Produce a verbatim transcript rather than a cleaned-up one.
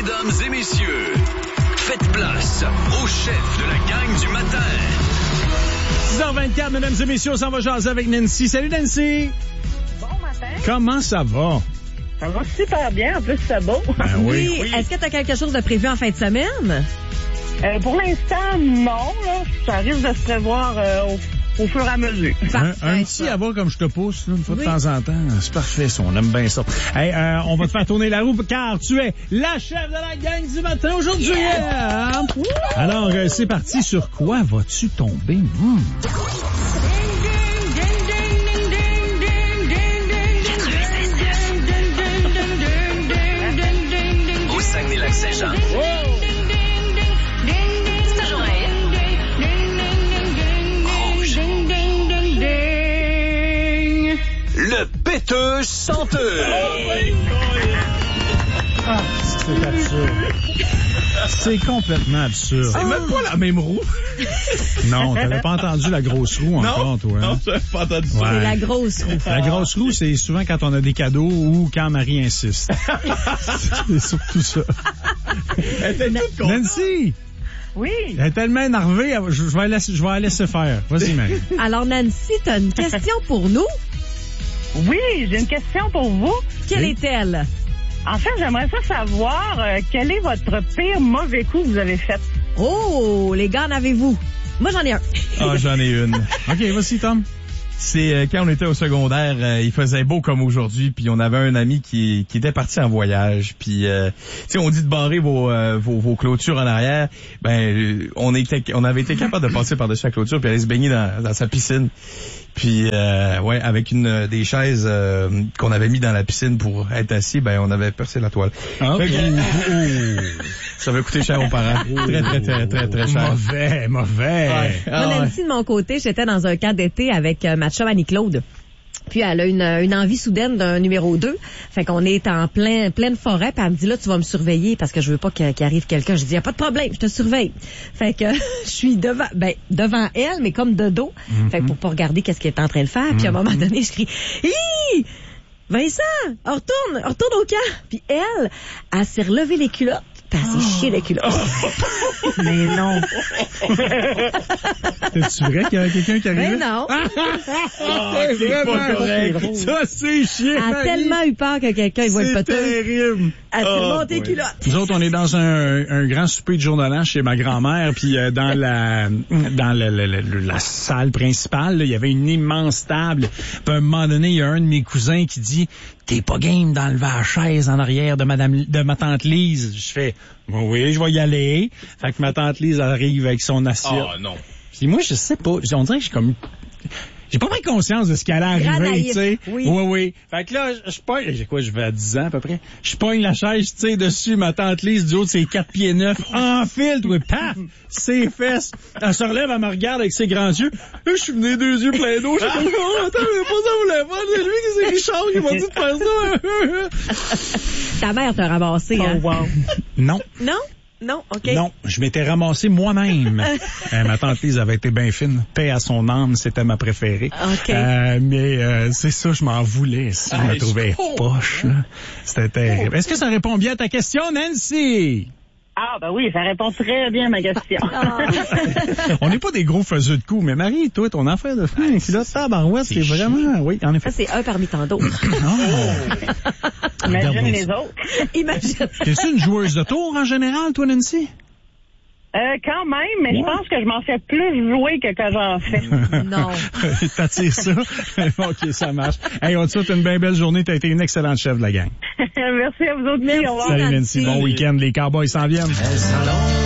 Mesdames et messieurs, faites place au chef de la gang du matin. six heures vingt-quatre, mesdames et messieurs, on s'en va jaser avec Nancy. Salut Nancy! Bon matin. Comment ça va? Ça va super bien, en plus c'est beau. Ben oui. Oui. Est-ce que tu as quelque chose de prévu en fin de semaine? Euh, pour l'instant, non. Là. Ça risque de se prévoir euh, au, au fur et à mesure. Un, un petit avoir comme je te pousse, là, une fois Oui. de temps en temps. C'est parfait, ça. On aime bien ça. Hey, euh, on va te faire tourner la roue car tu es la chef de la gang du matin aujourd'hui. Yeah! Alors, euh, c'est parti. Sur quoi vas-tu tomber? Mmh. Au Saguenay-Lac-Saint-Jean. Le péteux chanteur. Ah, c'est absurde. C'est complètement absurde. C'est même pas la même roue. Non, t'avais pas entendu la grosse roue encore, Non, toi. non, Hein? j'avais pas entendu ça. Ouais. C'est la grosse roue. La grosse roue, c'est souvent quand on a des cadeaux ou quand Marie insiste. C'est surtout ça. Elle était toute contente. Nancy! Oui. Elle est tellement énervée, elle- je, je vais la laisser, je vais la laisser faire. Vas-y, Marie. Alors, Nancy, tu as une question pour nous. Oui, j'ai une question pour vous. Quelle Oui. est-elle? En fait, j'aimerais ça savoir euh, quel est votre pire mauvais coup que vous avez fait. Oh, les gars, en avez-vous? Moi, j'en ai un. Ah, j'en ai une. OK, vas-y, Tom. C'est euh, quand on était au secondaire, euh, il faisait beau comme aujourd'hui, puis on avait un ami qui, qui était parti en voyage, puis euh, tu sais, on dit de barrer vos, euh, vos vos clôtures en arrière. Ben, euh, on était, on avait été capable de passer par-dessus la clôture puis aller se baigner dans, dans sa piscine. Puis euh, ouais, avec une des chaises euh, qu'on avait mis dans la piscine pour être assis, ben on avait percé la toile. Ah, Fait que- ça avait coûté cher aux parents, très très très très très cher. Mauvais, mauvais. Ouais. Moi, Ah, ouais. Nancy, de mon côté, j'étais dans un camp d'été avec euh, ma chum Annie-Claude. Puis elle a une, une envie soudaine d'un numéro deux. Fait qu'on est en plein, pleine forêt. Puis elle me dit, là, tu vas me surveiller parce que je veux pas qu'il qu'il arrive quelqu'un. Je dis, y a pas de problème, je te surveille. Fait que je suis devant, ben, devant elle, mais comme de dos. Mm-hmm. Fait que pour pas regarder qu'est-ce qu'elle est en train de faire. Puis à un moment donné, je crie, hi! Vincent, on retourne, on retourne au camp. Puis elle, elle s'est relevée les culottes. Puis elle s'est chiée les culottes. Mais non. C'est-tu vrai qu'il y a quelqu'un qui arrive? Mais non. c'est pas vraiment correct. Ça, c'est chiant. Elle a tellement eu peur que quelqu'un il voit le C'est poteux. terrible. Elle s'est Oh, montée boy. culotte. Nous autres, on est dans un, un grand souper de jour de l'an chez ma grand-mère, puis euh, dans la dans la, la, la, la salle principale, là, il y avait une immense table. Puis à un moment donné, il y a un de mes cousins qui dit « T'es pas game d'enlever la chaise en arrière de madame de ma tante Lise? » Je fais « Oui, je vais y aller. » Fait que ma tante Lise arrive avec son assiette. Oh non. Puis moi, je sais pas, on dirait que j'ai comme... J'ai pas pris conscience de ce qui allait Grand arriver, naïf, tu sais. oui. Oui, oui. Fait que là, je pogne, j'ai quoi, je vais à dix ans à peu près. Je pogne la chaise, tu sais, dessus, ma tante Lise, du haut de ses quatre pieds neufs, enfile, toi, paf, ses fesses. Elle se relève, elle me regarde avec ses grands yeux. Là, je suis venu deux yeux pleins d'eau. Je suis comme, oh, attends, mais pas ça, vous l'avez fait. C'est lui qui c'est Richard qui m'a dit de faire ça. Ta mère t'a ramassé, hein? Oh, wow. Non. Non? Non? OK. Non, je m'étais ramassé moi-même. euh, ma tante Lise avait été bien fine. Paix à son âme, c'était ma préférée. OK. Euh, mais euh, c'est ça, je m'en voulais. Si je Ah, me je trouvais comprends. poche. Là. C'était terrible. Est-ce que ça répond bien à ta question, Nancy? Ah, ben oui, ça répond très bien à ma question. On n'est pas des gros faiseux de coups, mais Marie, toi, ton affaire de fin, puis là, tabarouette, c'est vraiment... Oui, en effet. Ça, c'est un parmi tant d'autres. Oh. Imagine Regarde-moi les ça. autres. Imagine. T'es-tu une joueuse de tour en général, toi, Nancy? Euh, quand même, mais je pense que je m'en fais plus jouer que que j'en fais. Non. T'attires ça? OK, ça marche. Hey, on te souhaite une bien belle journée. T'as été une excellente chef de la gang. Merci à vous autres. Merci. Au revoir. Salut, Nancy. Nancy. Bon week-end. Les Cowboys s'en viennent. Elles s'allongent